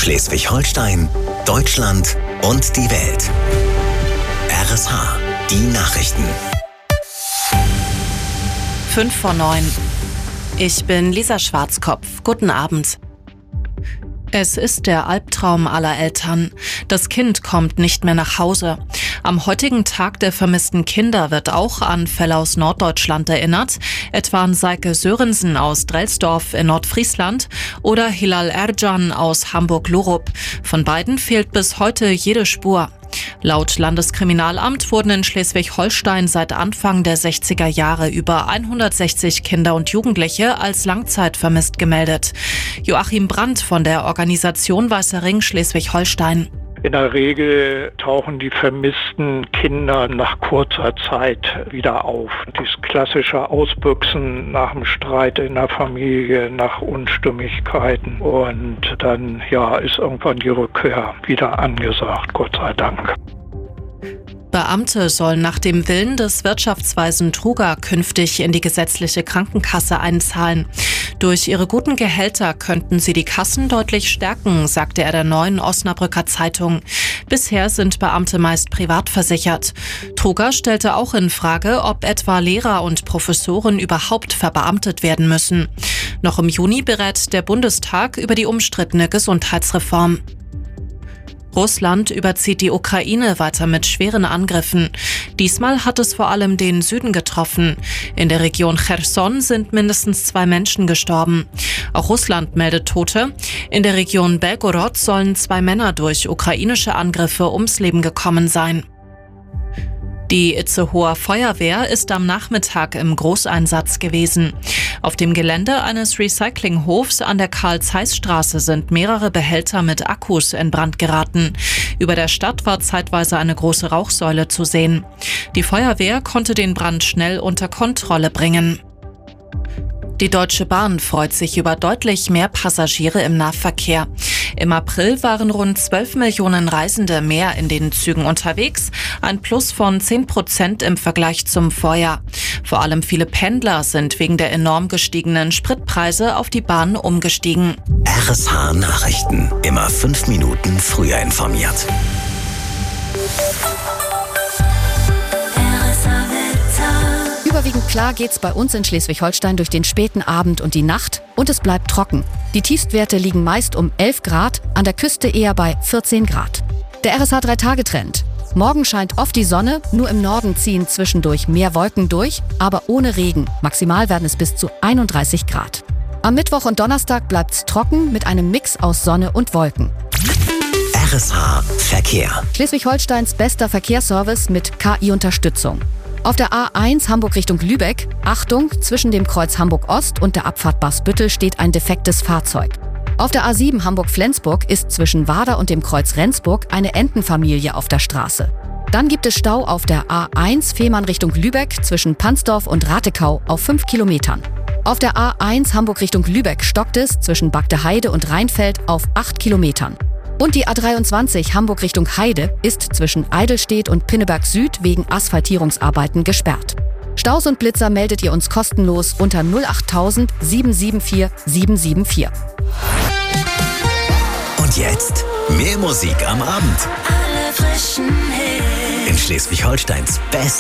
Schleswig-Holstein, Deutschland und die Welt. RSH, die Nachrichten. 5:09. Ich bin Lisa Schwarzkopf. Guten Abend. Es ist der Albtraum aller Eltern. Das Kind kommt nicht mehr nach Hause. Am heutigen Tag der vermissten Kinder wird auch an Fälle aus Norddeutschland erinnert, etwa an Seike Sörensen aus Drelsdorf in Nordfriesland oder Hilal Ercan aus Hamburg-Lurup. Von beiden fehlt bis heute jede Spur. Laut Landeskriminalamt wurden in Schleswig-Holstein seit Anfang der 60er Jahre über 160 Kinder und Jugendliche als langzeitvermisst gemeldet. Joachim Brandt von der Organisation Weißer Ring Schleswig-Holstein. In der Regel tauchen die vermissten Kinder nach kurzer Zeit wieder auf. Dieses klassische Ausbüchsen nach dem Streit in der Familie, nach Unstimmigkeiten. Und dann ist irgendwann die Rückkehr wieder angesagt, Gott sei Dank. Beamte sollen nach dem Willen des Wirtschaftsweisen Truger künftig in die gesetzliche Krankenkasse einzahlen. Durch ihre guten Gehälter könnten sie die Kassen deutlich stärken, sagte er der Neuen Osnabrücker Zeitung. Bisher sind Beamte meist privat versichert. Truger stellte auch in Frage, ob etwa Lehrer und Professoren überhaupt verbeamtet werden müssen. Noch im Juni berät der Bundestag über die umstrittene Gesundheitsreform. Russland überzieht die Ukraine weiter mit schweren Angriffen. Diesmal hat es vor allem den Süden getroffen. In der Region Cherson sind mindestens 2 Menschen gestorben. Auch Russland meldet Tote. In der Region Belgorod sollen 2 Männer durch ukrainische Angriffe ums Leben gekommen sein. Die Itzehoer Feuerwehr ist am Nachmittag im Großeinsatz gewesen. Auf dem Gelände eines Recyclinghofs an der Karl-Zeiss-Straße sind mehrere Behälter mit Akkus in Brand geraten. Über der Stadt war zeitweise eine große Rauchsäule zu sehen. Die Feuerwehr konnte den Brand schnell unter Kontrolle bringen. Die Deutsche Bahn freut sich über deutlich mehr Passagiere im Nahverkehr. Im April waren rund 12 Millionen Reisende mehr in den Zügen unterwegs, ein Plus von 10% im Vergleich zum Vorjahr. Vor allem viele Pendler sind wegen der enorm gestiegenen Spritpreise auf die Bahn umgestiegen. RSH Nachrichten, immer 5 Minuten früher informiert. Überwiegend klar geht's bei uns in Schleswig-Holstein durch den späten Abend und die Nacht und es bleibt trocken. Die Tiefstwerte liegen meist um 11 Grad, an der Küste eher bei 14 Grad. Der RSH 3-Tage-Trend. Morgen scheint oft die Sonne, nur im Norden ziehen zwischendurch mehr Wolken durch, aber ohne Regen. Maximal werden es bis zu 31 Grad. Am Mittwoch und Donnerstag bleibt's trocken mit einem Mix aus Sonne und Wolken. RSH Verkehr. Schleswig-Holsteins bester Verkehrsservice mit KI-Unterstützung. Auf der A1 Hamburg Richtung Lübeck, Achtung, zwischen dem Kreuz Hamburg Ost und der Abfahrt Barsbüttel steht ein defektes Fahrzeug. Auf der A7 Hamburg-Flensburg ist zwischen Wader und dem Kreuz Rendsburg eine Entenfamilie auf der Straße. Dann gibt es Stau auf der A1 Fehmarn Richtung Lübeck zwischen Pansdorf und Ratekau auf 5 Kilometern. Auf der A1 Hamburg Richtung Lübeck stockt es zwischen Bagdeheide und Rheinfeld auf 8 Kilometern. Und die A23 Hamburg Richtung Heide ist zwischen Eidelstedt und Pinneberg Süd wegen Asphaltierungsarbeiten gesperrt. Staus und Blitzer meldet ihr uns kostenlos unter 08000 774 774. Und jetzt mehr Musik am Abend. Alle frischen Hits. In Schleswig-Holsteins Best